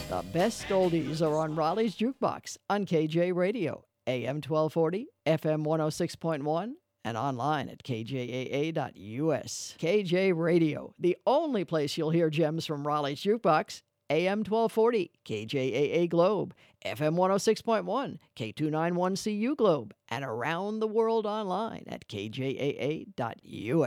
The best oldies are on Raleigh's Jukebox on KJ Radio, AM 1240, FM 106.1, and online at kjaa.us. KJ Radio, the only place you'll hear gems from Raleigh's Jukebox, AM 1240, KJAA Globe, FM 106.1, K291CU Globe, and around the world online at kjaa.us.